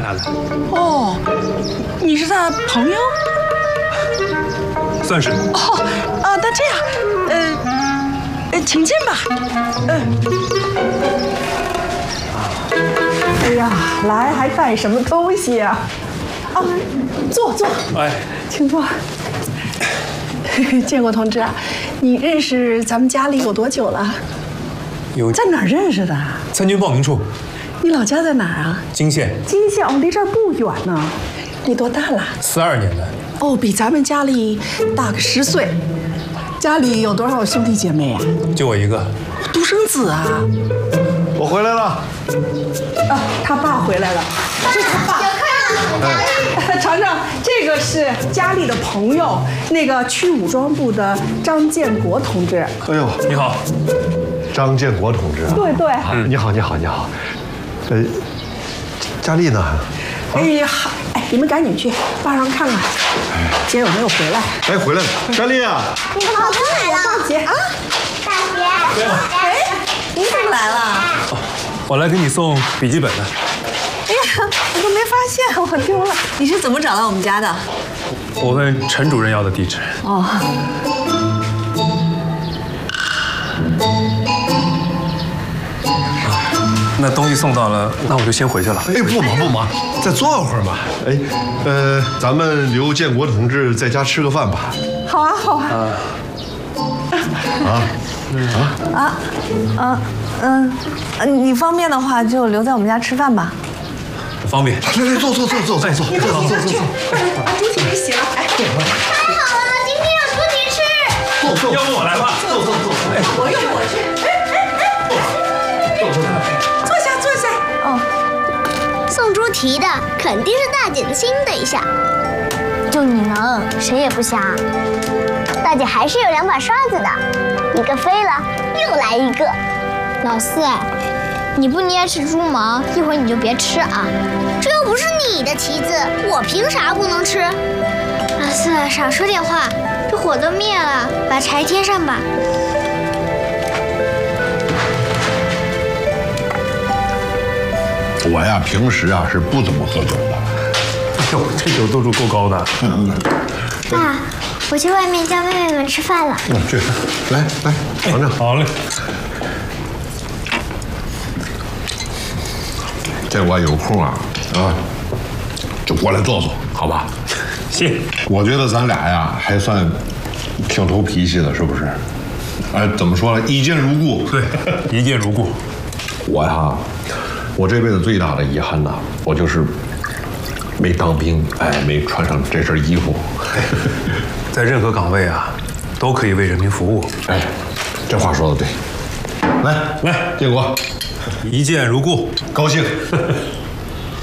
他的。 哦，你是他朋友？ 算是。 哦，那这样，请进吧。哎呀，来还带什么东西呀？啊，坐。 哎， 请坐。建国同志，你认识咱们家里有多久了？在哪儿认识的？ 参军报名处。 你老家在哪儿啊？ 金县。 金县，离这儿不远呢。你多大了 ？42年的。 哦，比咱们家里大个10岁。家里有多少兄弟姐妹啊？ 就我一个。 独生子啊。 我回来了。 啊，他爸回来了。是他爸。尝尝，这个是家里的朋友，那个区武装部的张建国同志。 哎呦， 你好。 张建国同志啊。 对。 你好。佳丽呢？ 哎呀，你们赶紧去坝上看看，姐有没有回来？ 哎，回来了，佳丽啊！ 你怎么来了？大姐啊！ 大姐。 哎，你怎么来了？ 我来给你送笔记本的。 哎呀，我都没发现，我丢了。 你是怎么找到我们家的？ 我问陈主任要的地址。 哦。 那东西送到了，那我就先回去了。 哎，不忙，再坐会儿嘛。哎，咱们留建国同志在家吃个饭吧。 好啊。 你方便的话就留在我们家吃饭吧。 方便。 来，坐。 猪蹄洗了，哎， 太好了，今天有猪蹄吃。 坐。 要不我来吧。坐。 我去。坐下。 哦， 送猪蹄的肯定是大姐的新对象。就你能，谁也不瞎。大姐还是有2把刷子的，一个飞了，又来一个。老四，你不捏吃猪毛，一会儿你就别吃啊。这又不是你的蹄子，我凭啥不能吃？老四，少说点话，这火都灭了，把柴添上吧。 我呀，平时啊是不怎么喝酒的。 哎呦，这酒度数够高的。 爸，我去外面叫妹妹们吃饭了。 去，来，尝尝。 好嘞。 建国有空啊，就过来坐，好吧？ 谢。 我觉得咱俩呀还算挺投脾气的，是不是？怎么说呢？一见如故。 对，一见如故。 我这辈子最大的遗憾呐，我就是没当兵，没穿上这身衣服。 在任何岗位啊，都可以为人民服务。 这话说的对。来，建国， 一见如故， 高兴。